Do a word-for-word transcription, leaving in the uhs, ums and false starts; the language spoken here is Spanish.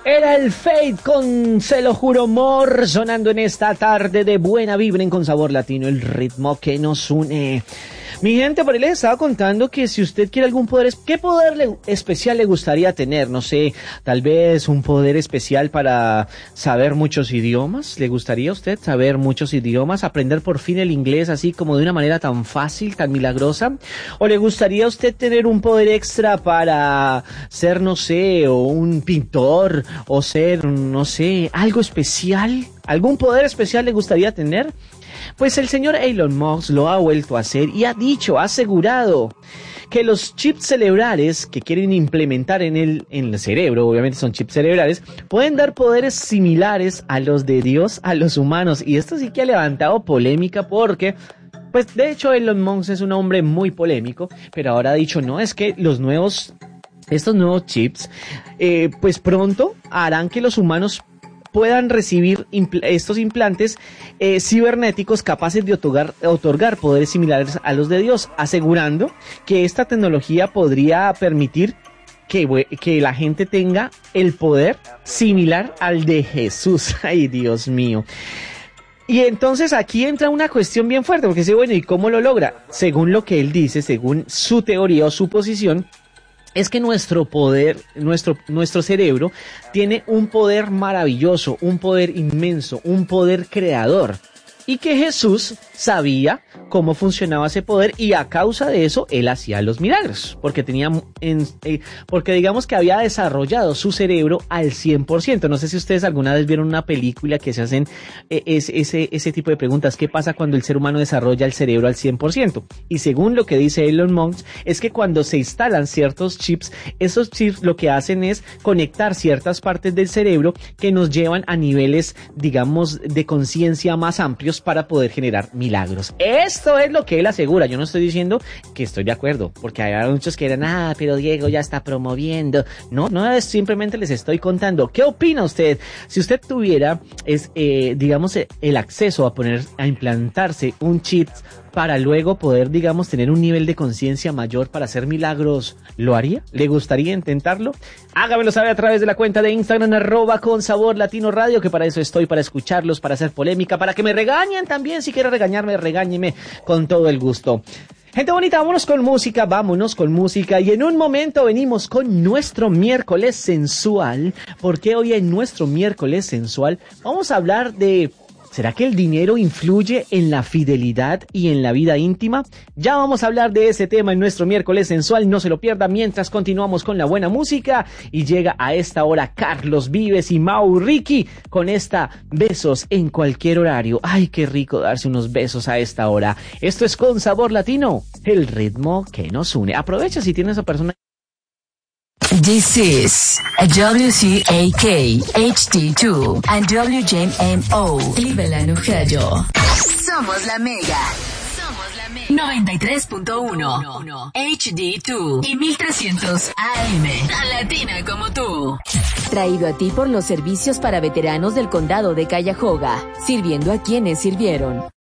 Era el Fate con Se lo juro amor, sonando en esta tarde de buena vibra en Con Sabor Latino, el ritmo que nos une. Mi gente, por ahí les estaba contando que si usted quiere algún poder, ¿qué poder le, especial le gustaría tener? No sé, tal vez un poder especial para saber muchos idiomas. ¿Le gustaría a usted saber muchos idiomas? ¿Aprender por fin el inglés así como de una manera tan fácil, tan milagrosa? ¿O le gustaría a usted tener un poder extra para ser, no sé, o un pintor, o ser, no sé, algo especial? ¿Algún poder especial le gustaría tener? Pues el señor Elon Musk lo ha vuelto a hacer y ha dicho, ha asegurado que los chips cerebrales que quieren implementar en el, en el cerebro, obviamente son chips cerebrales, pueden dar poderes similares a los de Dios a los humanos. Y esto sí que ha levantado polémica porque, pues de hecho Elon Musk es un hombre muy polémico, pero ahora ha dicho, no, es que los nuevos, estos nuevos chips, eh, pues pronto harán que los humanos puedan recibir impl- estos implantes eh, cibernéticos capaces de otorgar, otorgar poderes similares a los de Dios, asegurando que esta tecnología podría permitir que, que la gente tenga el poder similar al de Jesús. Ay, Dios mío. Y entonces aquí entra una cuestión bien fuerte, porque dice, bueno, ¿y cómo lo logra? Según lo que él dice, según su teoría o su posición, es que nuestro poder, nuestro, nuestro cerebro tiene un poder maravilloso, un poder inmenso, un poder creador. Y que Jesús sabía cómo funcionaba ese poder y a causa de eso él hacía los milagros. Porque tenía, en, eh, porque digamos que había desarrollado su cerebro al cien por ciento. No sé si ustedes alguna vez vieron una película que se hacen eh, ese, ese, ese tipo de preguntas. ¿Qué pasa cuando el ser humano desarrolla el cerebro al cien por ciento? Y según lo que dice Elon Musk, es que cuando se instalan ciertos chips, esos chips lo que hacen es conectar ciertas partes del cerebro que nos llevan a niveles, digamos, de conciencia más amplios para poder generar milagros. Esto es lo que él asegura. Yo no estoy diciendo que estoy de acuerdo, porque hay muchos que dirán, ah, pero Diego ya está promoviendo. No, no, es simplemente les estoy contando. ¿Qué opina usted? Si usted tuviera, es, eh, digamos, el acceso a poner, a implantarse un chip para luego poder, digamos, tener un nivel de conciencia mayor para hacer milagros, ¿lo haría? ¿Le gustaría intentarlo? Hágamelo saber a través de la cuenta de Instagram, arroba con sabor latino radio, que para eso estoy, para escucharlos, para hacer polémica, para que me regañen también. Si quiere regañarme, regáñeme con todo el gusto. Gente bonita, vámonos con música, vámonos con música y en un momento venimos con nuestro miércoles sensual, porque hoy en nuestro miércoles sensual vamos a hablar de... ¿será que el dinero influye en la fidelidad y en la vida íntima? Ya vamos a hablar de ese tema en nuestro miércoles sensual, no se lo pierda mientras continuamos con la buena música y llega a esta hora Carlos Vives y Mau Ricky con esta Besos en cualquier horario. Ay, qué rico darse unos besos a esta hora. Esto es Con Sabor Latino, el ritmo que nos une. Aprovecha si tienes a persona. This is W C A K H D two and W J M O Cleveland, Ohio. Somos la Mega. Somos la Mega. noventa y tres punto uno H D dos y mil trescientos A M. Tan latina como tú. Traído a ti por los servicios para veteranos del condado de Cuyahoga, sirviendo a quienes sirvieron.